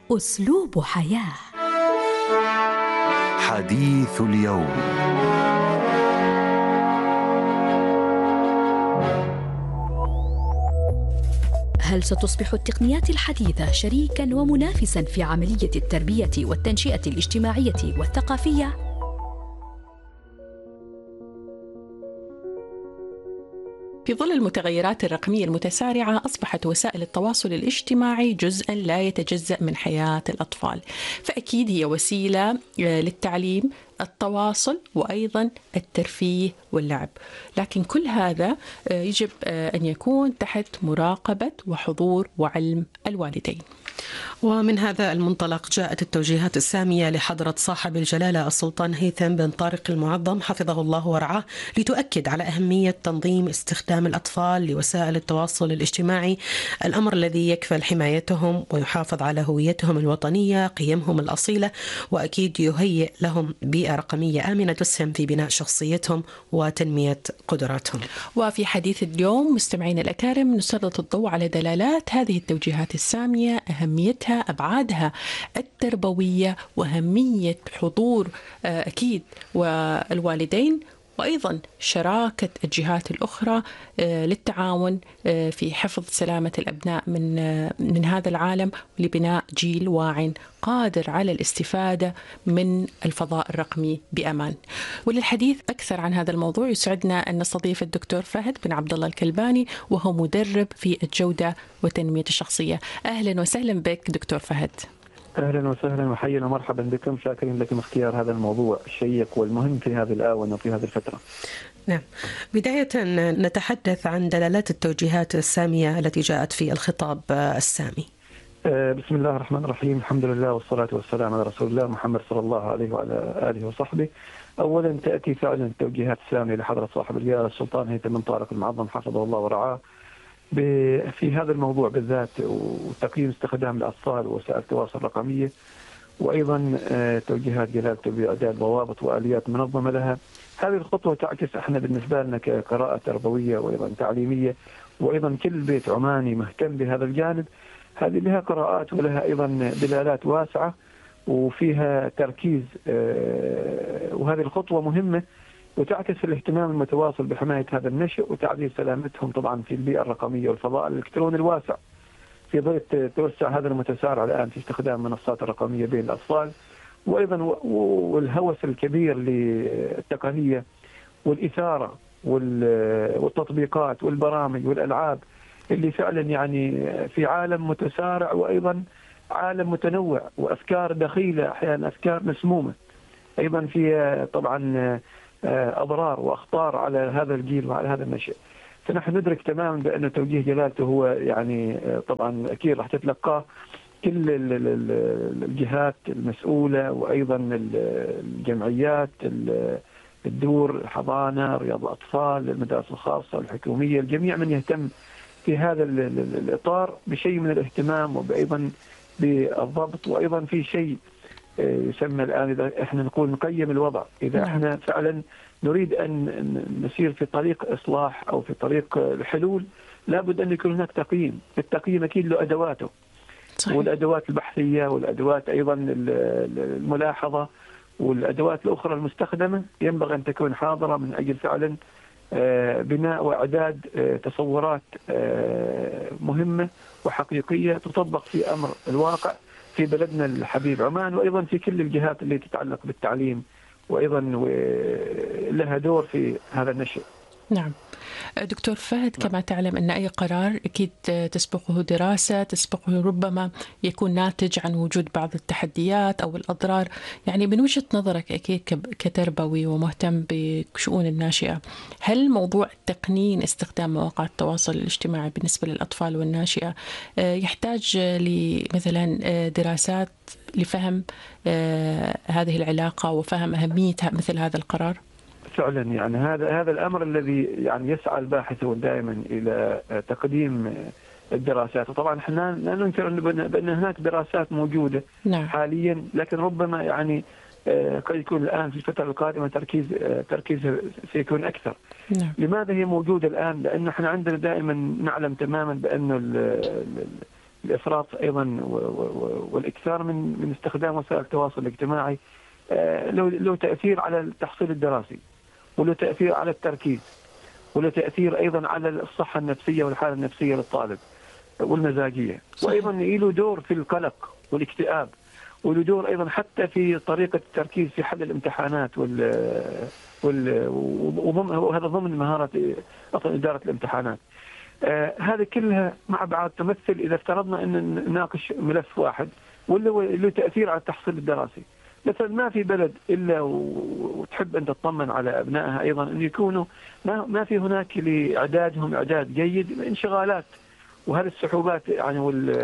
أسلوب حياة. حديث اليوم. هل ستصبح التقنيات الحديثة شريكاً ومنافساً في عملية التربية والتنشئة الاجتماعية والثقافية؟ في ظل المتغيرات الرقمية المتسارعة، أصبحت وسائل التواصل الاجتماعي جزءاً لا يتجزأ من حياة الأطفال، فأكيد هي وسيلة للتعليم، التواصل، وأيضاً الترفيه واللعب. لكن كل هذا يجب أن يكون تحت مراقبة وحضور وعلم الوالدين. ومن هذا المنطلق جاءت التوجيهات السامية لحضرة صاحب الجلالة السلطان هيثم بن طارق المعظم حفظه الله ورعاه، لتؤكد على أهمية تنظيم استخدام الأطفال لوسائل التواصل الاجتماعي، الأمر الذي يكفل حمايتهم ويحافظ على هويتهم الوطنية، قيمهم الأصيلة، وأكيد يهيئ لهم بيئة رقمية آمنة تسهم في بناء شخصيتهم وتنمية قدراتهم. وفي حديث اليوم مستمعين الأكارم نسلط الضوء على دلالات هذه التوجيهات السامية، أهميتها، أبعادها التربوية، وأهمية حضور أكيد والوالدين، وأيضا شراكة الجهات الأخرى للتعاون في حفظ سلامة الأبناء من هذا العالم، لبناء جيل واعٍ قادر على الاستفادة من الفضاء الرقمي بأمان. وللحديث أكثر عن هذا الموضوع يسعدنا أن نستضيف الدكتور فهد بن عبد الله الكلباني، وهو مدرب في الجودة وتنمية الشخصية. أهلا وسهلا بك دكتور فهد. أهلا وسهلا وحيا ومرحبا بكم، شاكرين لكم اختيار هذا الموضوع الشيق والمهم في هذه الآونة وفي هذه الفترة. نعم، بداية نتحدث عن دلالات التوجيهات السامية التي جاءت في الخطاب السامي. بسم الله الرحمن الرحيم، الحمد لله والصلاة والسلام على رسول الله محمد صلى الله عليه وعلى آله وصحبه. أولا تأتي فعلا التوجيهات السامية لحضرة صاحب الجلالة السلطان هيثم بن طارق المعظم حفظه الله ورعاه في هذا الموضوع بالذات، وتقييم استخدام الأطفال ووسائل التواصل الرقمية، وأيضا توجيهات جلالته بإعداد ضوابط وآليات منظمة لها. هذه الخطوة تعكس احنا بالنسبة لنا كقراءة تربوية وأيضا تعليمية، وأيضا كل بيت عماني مهتم بهذا الجانب. هذه لها قراءات ولها أيضا دلالات واسعة وفيها تركيز، وهذه الخطوة مهمة وتعكس الاهتمام المتواصل بحماية هذا النشء وتعزيز سلامتهم طبعا في البيئة الرقمية والفضاء الإلكتروني الواسع، في ضوء توسع هذا المتسارع الآن في استخدام المنصات الرقمية بين الأطفال، وأيضا والهوس الكبير للتقنية والإثارة والتطبيقات والبرامج والألعاب اللي فعلا يعني في عالم متسارع وأيضا عالم متنوع وأفكار دخيلة، أحيانا أفكار مسمومة، أيضا في طبعا أضرار وأخطار على هذا الجيل وعلى هذا النشء. فنحن ندرك تماما بأن توجيه جلالته هو يعني طبعا أكيد راح تتلقاه كل الجهات المسؤولة، وأيضا الجمعيات، الدور، الحضانة، رياض الأطفال، المدارس الخاصة والحكومية، الجميع من يهتم في هذا الإطار بشيء من الاهتمام وأيضا بالضبط، وأيضا في شيء يسمى الآن إذا إحنا نقول نقيم الوضع. إذا إحنا فعلا نريد أن نسير في طريق إصلاح أو في طريق الحلول، لابد أن يكون هناك تقييم. التقييم أكيد له أدواته، صحيح، والأدوات البحثية والأدوات أيضا الملاحظة والأدوات الأخرى المستخدمة ينبغي أن تكون حاضرة من أجل فعلا بناء وإعداد تصورات مهمة وحقيقية تطبق في أمر الواقع في بلدنا الحبيب عمان، وأيضا في كل الجهات اللي تتعلق بالتعليم وأيضا لها دور في هذا النشء. نعم دكتور فهد، كما تعلم أن أي قرار أكيد تسبقه دراسة، تسبقه ربما يكون ناتج عن وجود بعض التحديات أو الأضرار. يعني من وجهة نظرك أكيد كتربوي ومهتم بشؤون الناشئة، هل موضوع تقنين استخدام مواقع التواصل الاجتماعي بالنسبة للأطفال والناشئة يحتاج لمثلا دراسات لفهم هذه العلاقة وفهم أهمية مثل هذا القرار؟ فعلا يعني هذا الأمر الذي يعني يسعى الباحثون دائما إلى تقديم الدراسات. وطبعا احنا لا ننكر بأن هناك دراسات موجودة، نعم، حاليا، لكن ربما يعني قد يكون الآن في الفترة القادمة تركيز سيكون أكثر. نعم. لماذا هي موجودة الآن؟ لأن احنا عندنا دائما نعلم تماما بأن الافراط ايضا والاكثار من استخدام وسائل التواصل الاجتماعي له تاثير على التحصيل الدراسي، وله تاثير على التركيز، وله تاثير ايضا على الصحه النفسيه والحاله النفسيه للطالب والمزاجيه، وايضا له دور في القلق والاكتئاب، وله دور ايضا حتى في طريقه التركيز في حل الامتحانات وهذا ضمن مهاره اداره الامتحانات. هذه كلها مع بعض تمثل اذا افترضنا ان نناقش ملف واحد واللي له تاثير على التحصيل الدراسي. مثلا ما في بلد الا وتحب ان تطمن على ابنائها ايضا ان يكونوا ما في هناك لاعدادهم اعداد جيد، انشغالات وهذه السحوبات يعني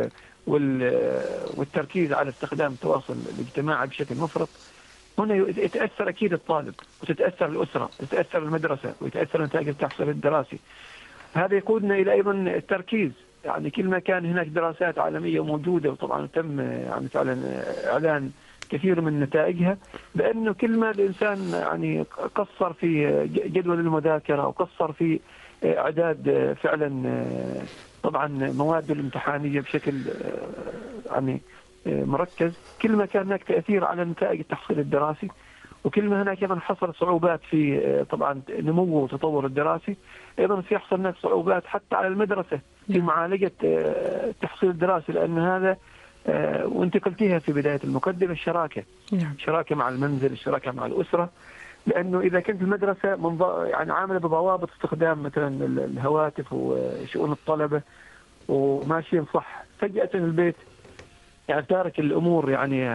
والتركيز على استخدام التواصل الاجتماعي بشكل مفرط. هنا يتاثر اكيد الطالب، وتتاثر الاسره، وتتاثر المدرسه، ويتاثر نتائج التحصيل الدراسي. هذا يقودنا الى ايضا التركيز، يعني كل ما كان هناك دراسات عالميه موجوده وطبعا تم يعني فعلا اعلان كثير من نتائجها، بانه كل ما الانسان يعني قصر في جدول المذاكره وقصر في اعداد فعلا طبعا مواد الامتحانيه بشكل يعني مركز، كل ما كان هناك تاثير على نتائج التحصيل الدراسي، وكل ما هناك ايضا حصل صعوبات في طبعا نمو وتطور الدراسي، ايضا سيحصل هناك صعوبات حتى على المدرسه في معالجه التحصيل الدراسي، لان هذا وانت قلتيها في بدايه المقدمه الشراكه. شراكه مع المنزل، الشراكه مع الاسره، لانه اذا كنت المدرسه يعني عامله بضوابط استخدام مثلا الهواتف وشؤون الطلبه وماشيين صح، فجاه البيت يعني تارك الامور يعني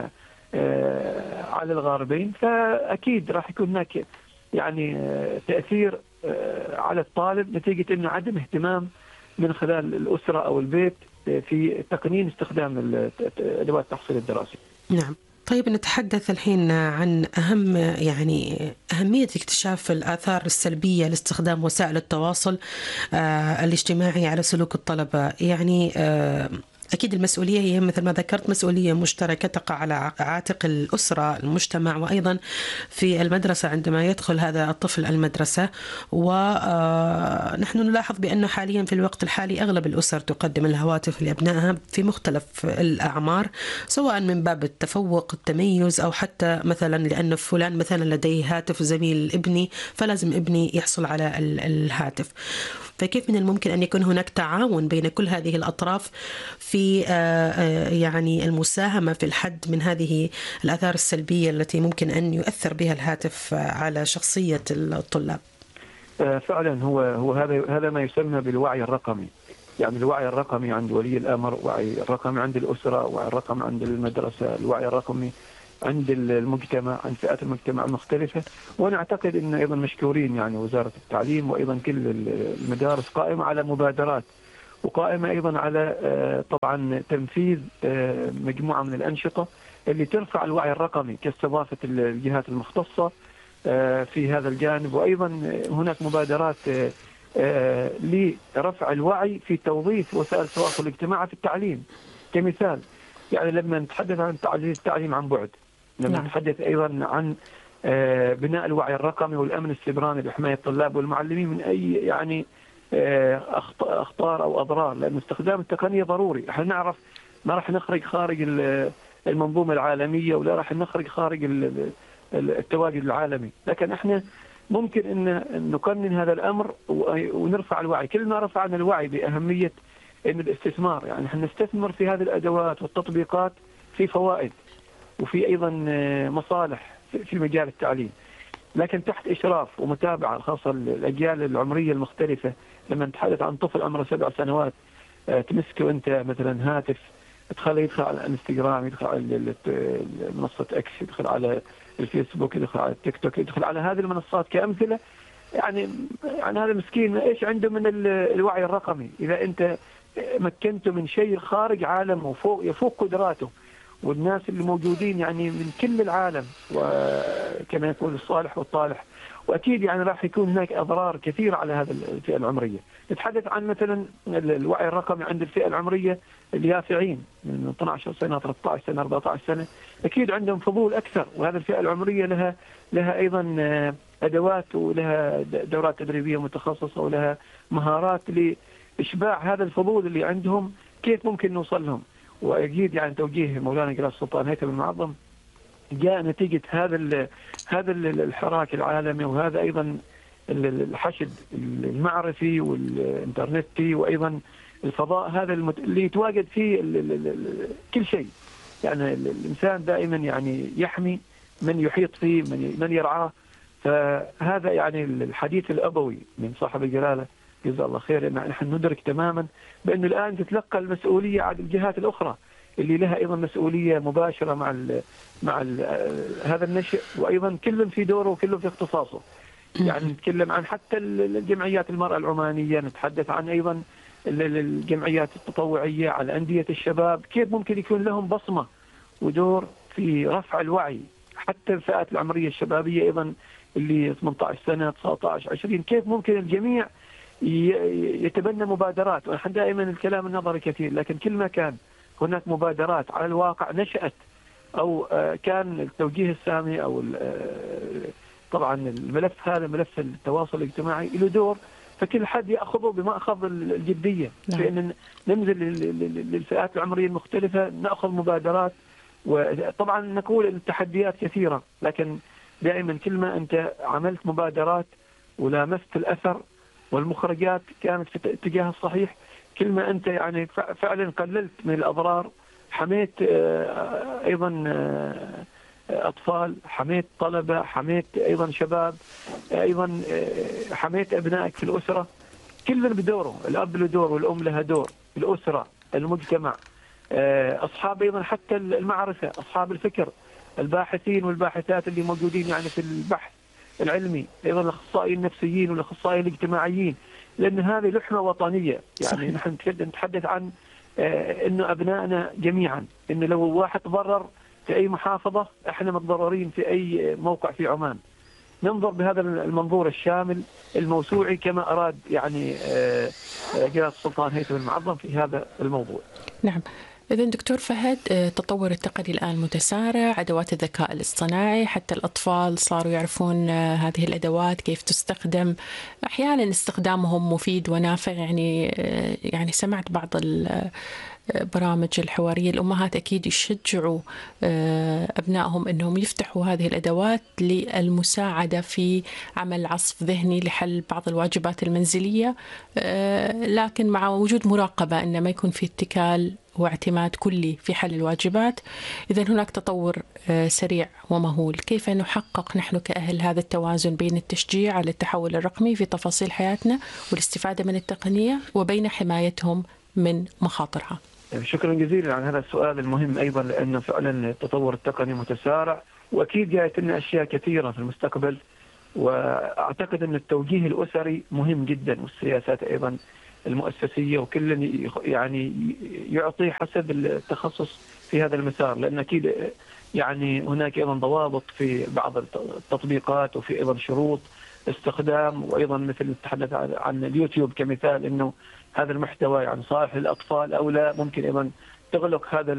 على الغاربين، فاكيد راح يكون هناك يعني تاثير على الطالب نتيجه انه عدم اهتمام من خلال الاسره او البيت في تقنين استخدام ادوات التحصيل الدراسي. نعم. طيب نتحدث الحين عن أهمية اكتشاف الآثار السلبية لاستخدام وسائل التواصل الاجتماعي على سلوك الطلبة. يعني أكيد المسؤولية هي مثل ما ذكرت مسؤولية مشتركة تقع على عاتق الأسرة، المجتمع، وأيضا في المدرسة عندما يدخل هذا الطفل المدرسة. ونحن نلاحظ بأنه حاليا في الوقت الحالي أغلب الأسر تقدم الهواتف لأبنائها في مختلف الأعمار، سواء من باب التفوق، التميز، أو حتى مثلا لأن فلان مثلا لديه هاتف زميل ابني فلازم ابني يحصل على الهاتف. فكيف من الممكن أن يكون هناك تعاون بين كل هذه الأطراف في يعني المساهمة في الحد من هذه الآثار السلبية التي ممكن أن يؤثر بها الهاتف على شخصية الطلاب؟ فعلا هو هذا ما يسمى بالوعي الرقمي. يعني الوعي الرقمي عند ولي الأمر، الوعي الرقمي عند الأسرة، الوعي الرقمي عند المدرسة، الوعي الرقمي عند المجتمع، عند فئات المجتمع المختلفة. وأنا أعتقد أن أيضا مشكورين يعني وزارة التعليم وأيضا كل المدارس قائمة على مبادرات، وقائمة أيضا على طبعا تنفيذ مجموعة من الأنشطة اللي ترفع الوعي الرقمي كاستضافة الجهات المختصة في هذا الجانب. وأيضا هناك مبادرات لرفع الوعي في توظيف وسائل التواصل الاجتماعي في التعليم. كمثال يعني لما نتحدث عن تعزيز التعليم عن بعد، لما نتحدث أيضا عن بناء الوعي الرقمي والأمن السيبراني لحماية الطلاب والمعلمين من أي يعني أخطار أو أضرار، لأن استخدام التقنية ضروري. احنا نعرف ما راح نخرج خارج المنظومة العالمية ولا راح نخرج خارج التواجد العالمي، لكن احنا ممكن ان نقنن هذا الأمر ونرفع الوعي. كل ما رفعنا الوعي بأهمية ان الاستثمار، يعني احنا نستثمر في هذه الأدوات والتطبيقات في فوائد وفي أيضا مصالح في مجال التعليم، لكن تحت إشراف ومتابعة خاصة الأجيال العمرية المختلفة. لما نتحدث عن طفل عمره 7 سنوات تمسكه أنت مثلا هاتف، تخليه يدخل على الانستغرام، يدخل على منصة اكس، يدخل على الفيسبوك، يدخل على التيك توك، يدخل على هذه المنصات كأمثلة. يعني هذا مسكين إيش عنده من الوعي الرقمي؟ إذا أنت مكنته من شيء خارج عالمه يفوق قدراته، والناس اللي موجودين يعني من كل العالم، وكما يقول الصالح والطالح. وأكيد يعني راح يكون هناك أضرار كثيرة على هذا الفئة العمرية. نتحدث عن مثلا الوعي الرقمي عند الفئة العمرية اليافعين من 12 سنة، 13 سنة، 14 سنة، أكيد عندهم فضول أكثر، وهذا الفئة العمرية لها أيضا أدوات ولها دورات تدريبية متخصصة ولها مهارات لإشباع هذا الفضول اللي عندهم كيف ممكن نوصل لهم؟ واكيد يعني توجيه مولانا جلالة السلطان هيثم المعظم جاء نتيجة هذا الحراك العالمي، وهذا أيضا الحشد المعرفي والإنترنتي، وأيضا الفضاء هذا اللي يتواجد فيه كل شيء. يعني الإنسان دائما يعني يحمي من يحيط فيه، من يرعاه. فهذا يعني الحديث الأبوي من صاحب الجلالة جزاه الله خير، إن نحن ندرك تماما بأنه الآن تتلقى المسؤولية عن الجهات الأخرى اللي لها أيضا مسؤولية مباشرة مع هذا النشء، وأيضا كل في دوره وكل في اختصاصه. يعني نتكلم عن حتى الجمعيات المرأة العمانية، نتحدث عن أيضا الجمعيات التطوعية، على أندية الشباب، كيف ممكن يكون لهم بصمة ودور في رفع الوعي. حتى الفئات العمرية الشبابية أيضا اللي 18 سنة 19 20، كيف ممكن الجميع يتبنى مبادرات. ونحن دائما الكلام النظري كثير، لكن كل ما كان هناك مبادرات على الواقع نشأت، أو كان التوجيه السامي أو طبعا الملف هذا ملف التواصل الاجتماعي له دور، فكل حد يأخذه بمأخذ الجدية. فإن ننزل للفئات العمرية المختلفة، نأخذ مبادرات. وطبعا نقول التحديات كثيرة، لكن دائما كل ما أنت عملت مبادرات ولامست الأثر والمخرجات كانت في الاتجاه الصحيح، كل ما أنت يعني فعلا قللت من الأضرار، حميت أيضا أطفال، حميت طلبة، حميت أيضا شباب، أيضا حميت أبنائك في الأسرة. كل بدوره، الأب له دور والأم لها دور، الأسرة، المجتمع، أصحاب أيضا حتى المعرفة، أصحاب الفكر، الباحثين والباحثات اللي موجودين يعني في البحث العلمي، أيضا الأخصائيين النفسيين والأخصائيين الاجتماعيين، لأن هذه لحمة وطنية. يعني نحن نتحدث عن إنه أبنائنا جميعا، إنه لو واحد تضرر في أي محافظة احنا متضررين في أي موقع في عمان. ننظر بهذا المنظور الشامل الموسوعي كما أراد يعني جلالة السلطان هيثم المعظم في هذا الموضوع. نعم. إذن دكتور فهد، التطور التقني الآن متسارع، أدوات الذكاء الاصطناعي، حتى الأطفال صاروا يعرفون هذه الأدوات كيف تستخدم، أحيانا استخدامهم مفيد ونافع. يعني سمعت بعض برامج الحوارية، الأمهات أكيد يشجعوا أبنائهم أنهم يفتحوا هذه الأدوات للمساعدة في عمل عصف ذهني لحل بعض الواجبات المنزلية، لكن مع وجود مراقبة أن ما يكون في اتكال واعتماد كلي في حل الواجبات. إذن هناك تطور سريع ومهول. كيف نحقق نحن كأهل هذا التوازن بين التشجيع على التحول الرقمي في تفاصيل حياتنا والاستفادة من التقنية، وبين حمايتهم من مخاطرها؟ شكرا جزيلا على هذا السؤال المهم أيضا، لأنه فعلا التطور التقني متسارع، وأكيد جاءت لنا أشياء كثيرة في المستقبل. وأعتقد أن التوجيه الأسري مهم جدا، والسياسات أيضا المؤسسية، وكل يعني يعطي حسب التخصص في هذا المسار. لأن أكيد يعني هناك أيضا ضوابط في بعض التطبيقات، وفي أيضا شروط استخدام، وأيضا مثل نتحدث عن اليوتيوب كمثال، أنه هذا المحتوى يعني صالح للأطفال أو لا، ممكن أيضا تغلق هذا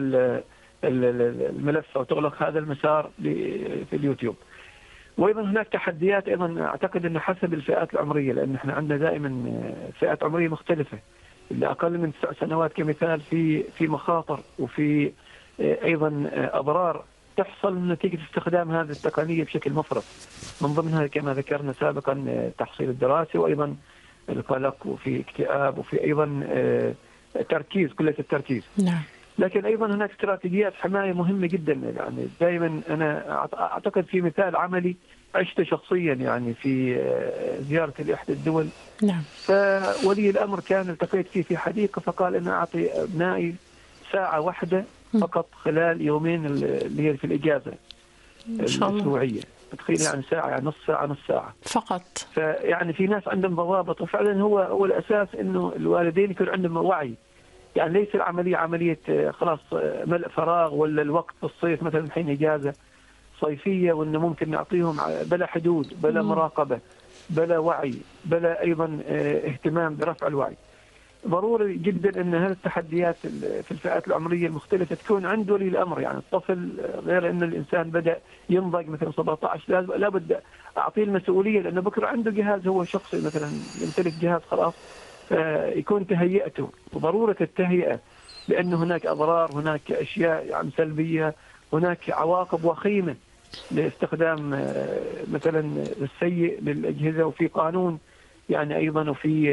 الملف أو تغلق هذا المسار في اليوتيوب. وأيضا هناك تحديات أيضا أعتقد أنه حسب الفئات العمرية، لأن احنا عندنا دائما فئات عمرية مختلفة. اللي أقل من 9 سنوات كمثال في مخاطر، وفي أيضا أضرار تحصل نتيجة استخدام هذه التقنية بشكل مفرط، من ضمنها كما ذكرنا سابقا التحصيل الدراسي، وأيضا القلق، وفي اكتئاب، وفي أيضا تركيز، قلة التركيز. نعم. لكن أيضا هناك استراتيجيات حماية مهمة جدا. يعني دائما أنا أعتقد في مثال عملي عشته شخصيا يعني في زيارة لإحدى الدول. نعم. فولي الأمر كان التقيت فيه في حديقة، فقال أنا أعطي أبنائي ساعة واحدة فقط خلال يومين اللي هي في الإجازة الأسبوعية. تخيل يعني ساعة، يعني نص ساعة فقط. فيعني في ناس عندهم ضوابط، وفعلا هو الأساس إنه الوالدين يكون عندهم وعي. يعني ليس العملية عملية خلاص ملء فراغ، ولا الوقت في الصيف مثلا الحين إجازة صيفية، وإنه ممكن نعطيهم بلا حدود، بلا مراقبة، بلا وعي، بلا أيضا اهتمام برفع الوعي. ضروري جدا أن هذه التحديات في الفئات العمرية المختلفة تكون عند ولي الأمر. يعني الطفل غير أن الإنسان بدأ ينضج مثلا 17، لابد أعطيه المسؤولية، لأنه بكرة عنده جهاز هو شخصي، مثلا يمتلك جهاز خلاص، يكون تهيئته، وضرورة التهيئة بأن هناك أضرار، هناك أشياء يعني سلبية، هناك عواقب وخيمة لاستخدام مثلا السيء للأجهزة، وفي قانون يعني أيضا، وفي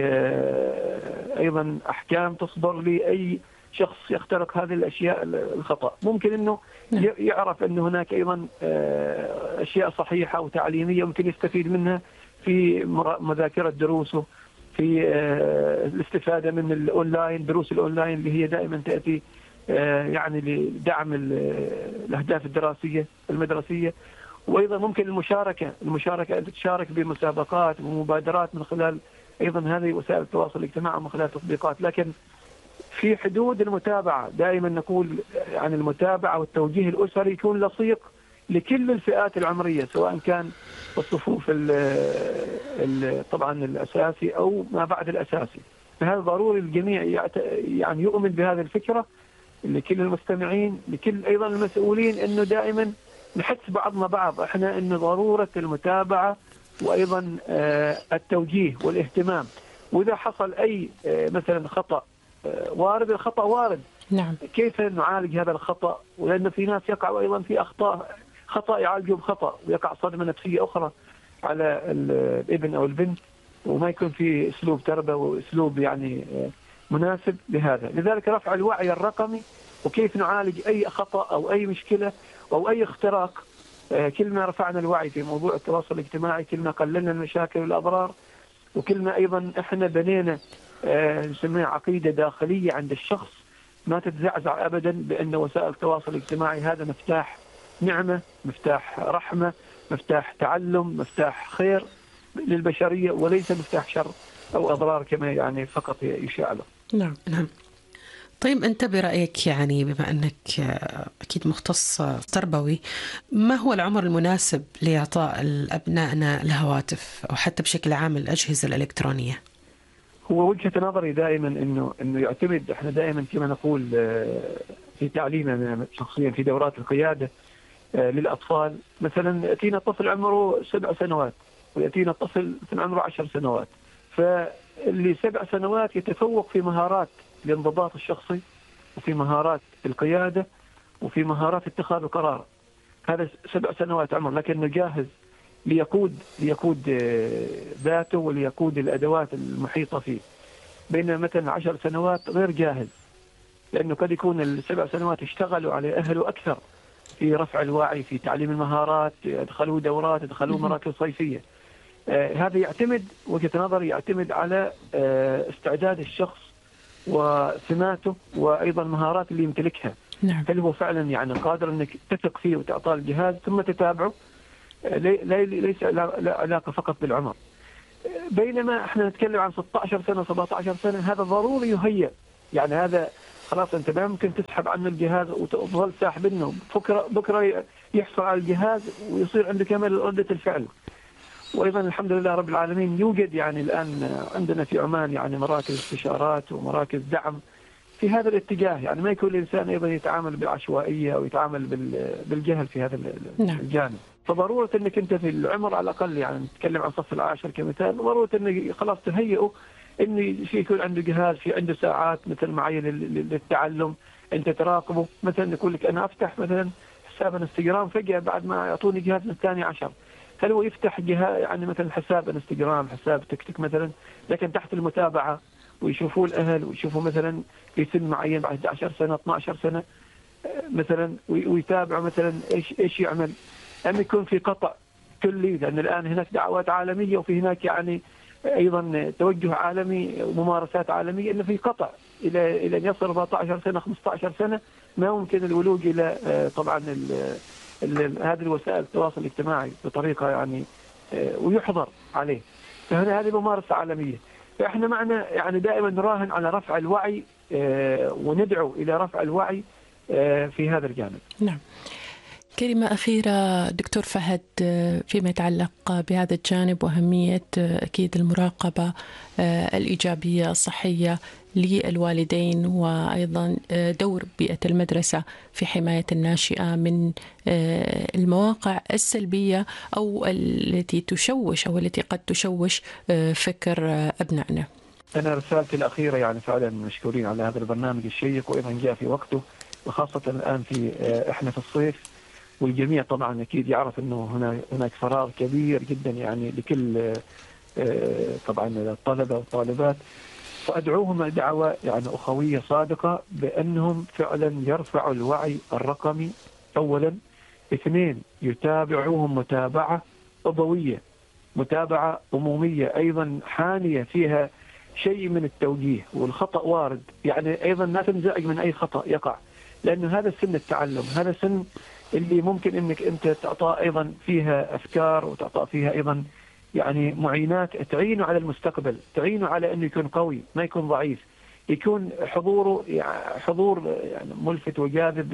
أيضا أحكام تصدر لأي شخص يخترق هذه الأشياء الخطأ. ممكن أنه يعرف أن هناك أيضا أشياء صحيحة وتعليمية ممكن يستفيد منها في مذاكرة دروسه، في الاستفادة من الأونلاين، دروس الأونلاين اللي هي دائما تأتي يعني لدعم الأهداف الدراسية المدرسية. وأيضا ممكن المشاركة أن تشارك بمسابقات ومبادرات من خلال أيضا هذه وسائل التواصل الاجتماعي ومن خلال تطبيقات، لكن في حدود المتابعة. دائما نقول يعني المتابعة والتوجيه الأسري يكون لصيق لكل الفئات العمرية، سواء كان الصفوف طبعا الأساسي أو ما بعد الأساسي. فهذا ضروري الجميع يعني يؤمن بهذه الفكرة، لكل المستمعين، لكل أيضا المسؤولين، أنه دائما نحس بعضنا بعض احنا أن ضرورة المتابعة وأيضا التوجيه والاهتمام. وإذا حصل أي مثلا خطأ وارد، الخطأ وارد، نعم، كيف نعالج هذا الخطأ؟ ولأن في ناس يقعوا أيضا في أخطاء، خطأ يعالجوا بخطأ، ويقع صدمة نفسية أخرى على الابن أو البنت، وما يكون في أسلوب تربية وأسلوب يعني مناسب لهذا. لذلك رفع الوعي الرقمي وكيف نعالج أي خطأ أو أي مشكلة أو أي اختراق. كل ما رفعنا الوعي في موضوع التواصل الاجتماعي، كل ما قللنا المشاكل والأضرار، وكل ما أيضا إحنا بنينا نسميها عقيدة داخلية عند الشخص ما تتزعزع أبدا، بأن وسائل التواصل الاجتماعي هذا مفتاح نعمة، مفتاح رحمة، مفتاح تعلم، مفتاح خير للبشرية، وليس مفتاح شر أو أضرار كما يعني فقط يشاع له. نعم. طيب أنت برأيك يعني بما أنك أكيد مختص تربوي، ما هو العمر المناسب لإعطاء أبنائنا الهواتف أو حتى بشكل عام الأجهزة الإلكترونية؟ هو وجهة نظري دائما إنه يعتمد، إحنا دائما كما نقول في تعليمنا شخصيا في دورات القيادة للأطفال، مثلا يأتينا طفل عمره 7 سنوات ويأتينا طفل عمره 10 سنوات، فاللي 7 سنوات يتفوق في مهارات الانضباط الشخصي، وفي مهارات القيادة، وفي مهارات اتخاذ القرار. هذا 7 سنوات عمر، لكنه جاهز ليقود ذاته وليقود الأدوات المحيطة فيه. بينما مثلا 10 سنوات غير جاهز، لأنه قد يكون ال7 سنوات اشتغلوا على أهله أكثر في رفع الوعي، في تعليم المهارات، يدخلوا دورات، يدخلوا مراكز صيفية. هذا يعتمد، وجهة نظري يعتمد على استعداد الشخص وسماته وأيضا مهارات اللي يمتلكها. نعم. هل هو فعلا يعني قادر أنك تثق فيه وتعطاه الجهاز ثم تتابعه؟ ليس علاقة فقط بالعمر. بينما احنا نتكلم عن 16 سنة 17 سنة، هذا ضروري يهيئ، يعني هذا خلاص انت ما ممكن تسحب عنه الجهاز وتظل ساحب منه، بكرة يحصل على الجهاز ويصير عنده كمال ردة الفعل. وأيضا الحمد لله رب العالمين يوجد يعني الآن عندنا في عمان يعني مراكز استشارات ومراكز دعم في هذا الاتجاه، يعني ما يكون الإنسان أيضا يتعامل بالعشوائية أو يتعامل بالجهل في هذا الجانب. فضرورة أنك أنت في العمر على الأقل، يعني نتكلم عن صف العاشر كمثال، ضرورة أنك خلاص تهيئه أنه يكون عنده جهاز، في عنده ساعات مثل معينة للتعلم، أنت تراقبه. مثلا يقول لك أنا أفتح مثلا حساب انستغرام، فجأة بعد ما يعطوني جهاز من الثاني عشر، هل هو يفتح جهاز يعني مثلا حساب انستغرام، حساب تيك توك مثلا، لكن تحت المتابعة ويشوفوا الأهل ويشوفوا مثلا في سن معين بعد 11 سنة 12 سنة مثلا، ويتابعوا مثلا إيش يعمل، أم يكون في قطع كلي، لأن الآن هناك دعوات عالمية وفي هناك يعني أيضا توجه عالمي وممارسات عالمية، إنه في قطع إلى أن يصل 14 سنة 15 سنة ما ممكن الولوج إلى طبعا هذه الوسائل التواصل الاجتماعي بطريقة يعني ويحظر عليه. فهذه ممارسة عالمية. فإحنا معنا يعني دائما نراهن على رفع الوعي وندعو إلى رفع الوعي في هذا الجانب. نعم. كلمة أخيرة دكتور فهد فيما يتعلق بهذا الجانب وأهمية أكيد المراقبة الإيجابية الصحية للوالدين، وأيضا دور بيئة المدرسة في حماية الناشئة من المواقع السلبية أو التي تشوش أو التي قد تشوش فكر أبنائنا. أنا رسالتي الأخيرة يعني فعلا مشكورين على هذا البرنامج الشيق، وأيضا جاء في وقته، وخاصة الآن في إحنا في الصيف، والجميع طبعا أكيد يعرف أنه هناك فراغ كبير جدا يعني لكل طبعا الطلبة والطالبات. فأدعوهم دعوة يعني أخوية صادقة بأنهم فعلا يرفعوا الوعي الرقمي أولا. 2 يتابعوهم متابعة أبوية، متابعة أمومية أيضا حانية فيها شيء من التوجيه، والخطأ وارد، يعني أيضا لا تنزعج من أي خطأ يقع، لأنه هذا سن التعلم، هذا سن اللي ممكن أنك أنت تعطى أيضا فيها أفكار، وتعطى فيها أيضا يعني معينات تعينه على المستقبل، تعينه على أنه يكون قوي ما يكون ضعيف، يكون حضوره يعني حضور يعني ملفت وجاذب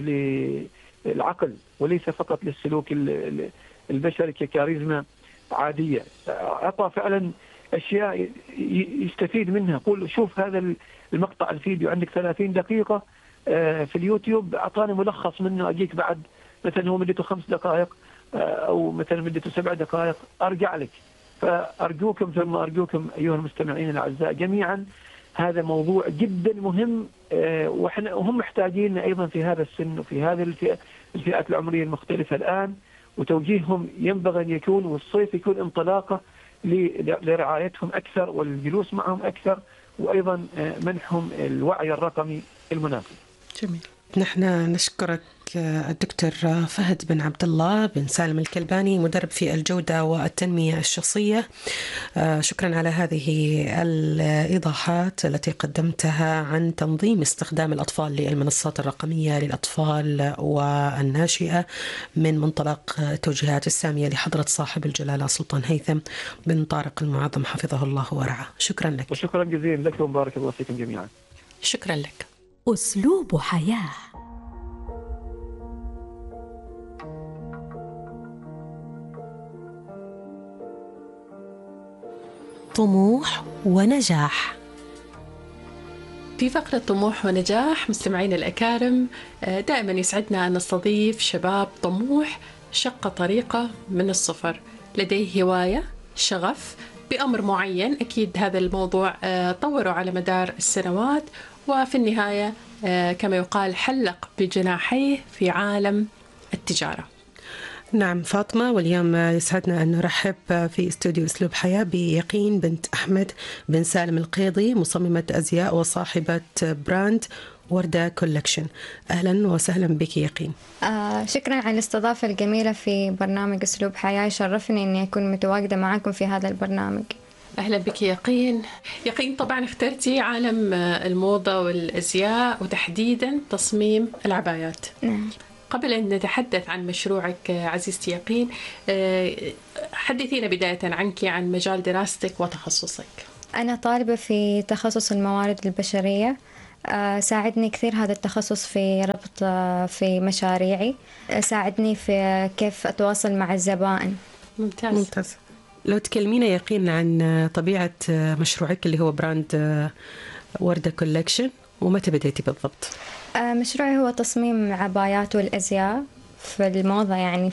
للعقل وليس فقط للسلوك البشري ككاريزما عادية. أعطى فعلا أشياء يستفيد منها. قول شوف هذا المقطع الفيديو عندك 30 دقيقة في اليوتيوب، أعطاني ملخص منه، أجيك بعد مثلا هو مدته 5 دقائق أو مثلا مدته 7 دقائق أرجع لك. فأرجوكم ثم أرجوكم أيها المستمعين الأعزاء جميعا، هذا موضوع جدا مهم، وهم محتاجين أيضا في هذا السن وفي هذه الفئات العمرية المختلفة الآن، وتوجيههم ينبغي أن يكون، والصيف يكون انطلاقة لرعايتهم أكثر والجلوس معهم أكثر، وأيضا منحهم الوعي الرقمي المناسب. جميل. نحن نشكرك الدكتور فهد بن عبد الله بن سالم الكلباني، مدرب في الجودة والتنمية الشخصية. شكرا على هذه الإيضاحات التي قدمتها عن تنظيم استخدام الأطفال للمنصات الرقمية للأطفال والناشئة من منطلق التوجيهات السامية لحضرة صاحب الجلالة السلطان هيثم بن طارق المعظم حفظه الله ورعاه. شكرا لك. وشكرا جزيلا لكم، بارك الله فيكم جميعا. شكرا لك. أسلوب حياة. طموح ونجاح. في فقرة طموح ونجاح مستمعين الأكارم، دائما يسعدنا أن نستضيف شباب طموح شق طريقة من الصفر، لديه هواية، شغف بأمر معين. أكيد هذا الموضوع طوروا على مدار السنوات، وفي النهاية كما يقال حلق بجناحيه في عالم التجارة. نعم فاطمة، واليوم يسعدنا أن نرحب في استوديو أسلوب حياة بيقين بنت أحمد بن سالم القيضي، مصممة أزياء وصاحبة براند وردة كولكشن. أهلا وسهلا بك يقين. شكرا على الاستضافة الجميلة في برنامج أسلوب حياة، يشرفني أني أكون متواجدة معكم في هذا البرنامج. أهلا بك يقين. يقين طبعا اخترتي عالم الموضة والأزياء وتحديدا تصميم العبايات. نعم. قبل أن نتحدث عن مشروعك عزيزتي يقين، حدثينا بداية عنك، عن مجال دراستك وتخصصك. أنا طالبة في تخصص الموارد البشرية. ساعدني كثير هذا التخصص في ربط في مشاريعي، ساعدني في كيف أتواصل مع الزبائن. ممتاز. ممتاز. لو تكلمينا يقين عن طبيعة مشروعك اللي هو براند وردة كولكشن، ومتى بديتي بالضبط؟ مشروعي هو تصميم عبايات والأزياء في الموضة يعني،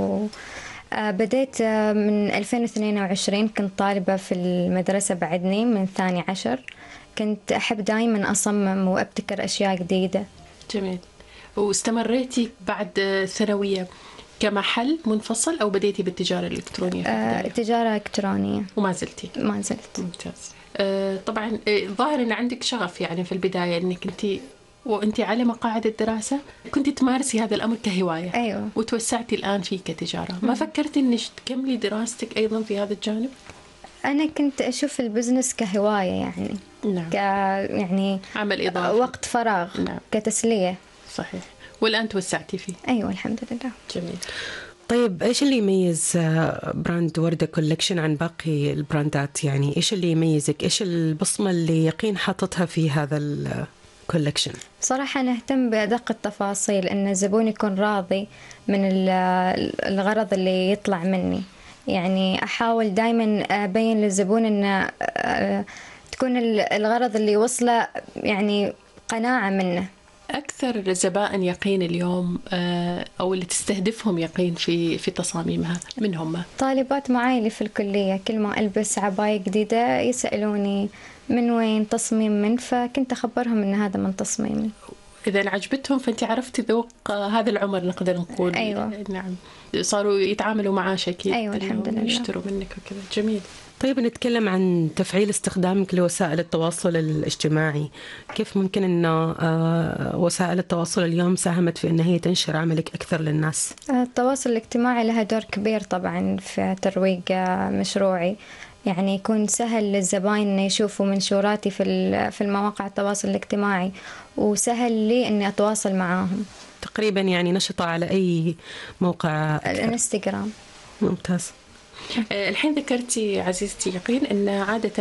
بديت من 2022. كنت طالبة في المدرسة بعدني من 12. كنت أحب دايما أصمم وأبتكر أشياء جديدة. جميل. واستمريتي بعد ثانوية كمحل منفصل أو بديتي بالتجارة الإلكترونية؟ تجارة إلكترونية. وما زلتي؟ ما زلت. ممتاز. طبعا ظاهر أن عندك شغف يعني في البداية، أنك وأنت على مقاعد الدراسة كنت تمارسي هذا الأمر كهواية. أيوة. وتوسعتي الآن فيه كتجارة. ما فكرتي أنك تكملي دراستك أيضا في هذا الجانب؟ أنا كنت أشوف البزنس كهواية يعني. نعم. يعني عمل إضافي، وقت فراغ. نعم. كتسلية. صحيح. والآن توسعتي فيه. أيوة الحمد لله. جميل. طيب إيش اللي يميز براند وردة كولكشن عن باقي البراندات؟ يعني إيش اللي يميزك؟ إيش البصمة اللي يقين حاطتها في هذا الكولكشن؟ صراحة نهتم بأدق التفاصيل، إن الزبون يكون راضي من الغرض اللي يطلع مني. يعني أحاول دايما أبين للزبون إن تكون الغرض اللي وصله يعني قناعة منه، أكثر زبائن يقين اليوم أو اللي تستهدفهم يقين في تصاميمها من هم؟ طالبات معاي اللي في الكلية، كل ما ألبس عباية جديدة يسألوني من وين تصميم من، فكنت أخبرهم إن هذا من تصميمي. إذا عجبتهم فأنت عرفتي ذوق هذا العمر نقدر نقول. أيوة. نعم، صاروا يتعاملوا معاه شكل. أيوة الحمد لله. يشتروا منك وكذا. جميل. طيب نتكلم عن تفعيل استخدامك لوسائل التواصل الاجتماعي، كيف ممكن أن وسائل التواصل اليوم ساهمت في أن هي تنشر عملك أكثر للناس؟ التواصل الاجتماعي لها دور كبير طبعا في ترويج مشروعي، يعني يكون سهل للزباين إن يشوفوا منشوراتي في المواقع التواصل الاجتماعي، وسهل لي إني أتواصل معاهم. تقريبا يعني نشطة على أي موقع أكثر؟ الانستغرام. ممتاز. الحين ذكرتي عزيزتي يقين أن عادة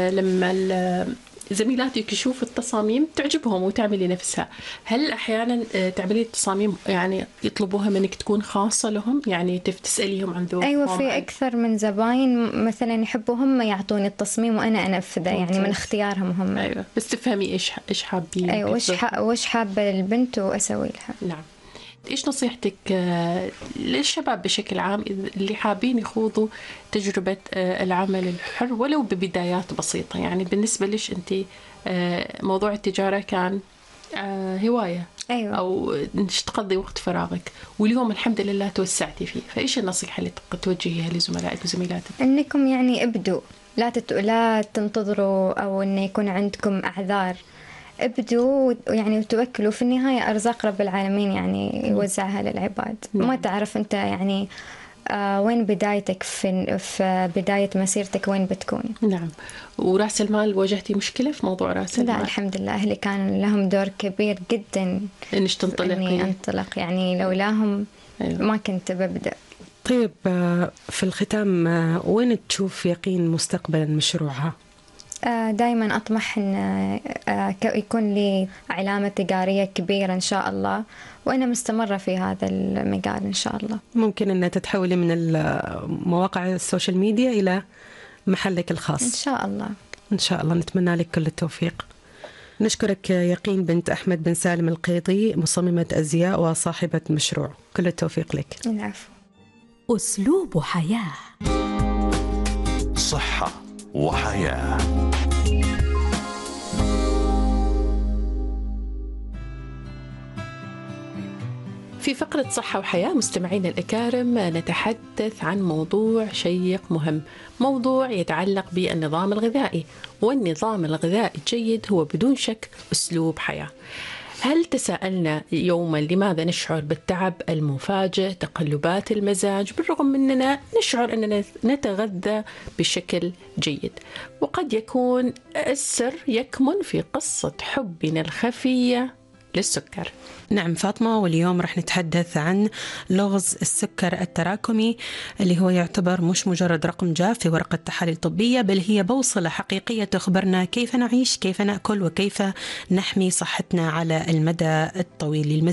لما زميلاتك يشوفوا التصاميم تعجبهم وتعملي نفسها، هل أحيانا تعملي التصاميم يعني يطلبوها منك تكون خاصة لهم، يعني تسأليهم عن ذوقهم؟ أيوة، في أكثر من زباين مثلا يحبوا هم يعطوني التصميم وأنا أنفذه، يعني من اختيارهم هم. أيوة، بس تفهمي إيش حابين. أيوة، وش حابة البنت وأسوي لها. نعم. إيش نصيحتك للشباب بشكل عام اللي حابين يخوضوا تجربة العمل الحر ولو ببدايات بسيطة؟ يعني بالنسبة ليش أنت موضوع التجارة كان هواية. أيوة. أو تقضي وقت فراغك، واليوم الحمد لله توسعتي فيه، فإيش النصيحة اللي توجهيها لزملائك وزميلاتك؟ إنكم يعني ابدوا، لا تنتظروا أو إن يكون عندكم أعذار. ابدوا يعني وتوكلوا، في النهاية أرزاق رب العالمين يعني يوزعها للعباد. ما تعرف أنت يعني وين بدايتك في بداية مسيرتك وين بتكون. نعم. ورأس المال واجهتي مشكلة في موضوع رأس المال؟ لا الحمد لله، أهلي كان لهم دور كبير جدا إنش تنطلقي. إني أنطلق، يعني لولاهم ما كنت ببدأ. طيب في الختام وين تشوف يقين مستقبلا مشروعها؟ دائما أطمح أن يكون لي علامة تجارية كبيرة إن شاء الله، وأنا مستمرة في هذا المجال إن شاء الله. ممكن أن تتحولي من المواقع السوشيال ميديا إلى محلك الخاص إن شاء الله. إن شاء الله، نتمنى لك كل التوفيق. نشكرك يقين بنت أحمد بن سالم القيضي، مصممة أزياء وصاحبة مشروع، كل التوفيق لك. العفو. أسلوب حياة. صحة وحياة. في فقرة صحة وحياة مستمعين الأكارم نتحدث عن موضوع شيق مهم، موضوع يتعلق بالنظام الغذائي، والنظام الغذائي الجيد هو بدون شك أسلوب حياة. هل تساءلنا يوما لماذا نشعر بالتعب المفاجئ، تقلبات المزاج، بالرغم من أننا نشعر أننا نتغذى بشكل جيد؟ وقد يكون السر يكمن في قصة حبنا الخفية للسكر. نعم فاطمة، واليوم رح نتحدث عن لغز السكر التراكمي، اللي هو يعتبر مش مجرد رقم جاف في ورقة تحاليل طبية، بل هي بوصلة حقيقية تخبرنا كيف نعيش، كيف نأكل، وكيف نحمي صحتنا على المدى الطويل.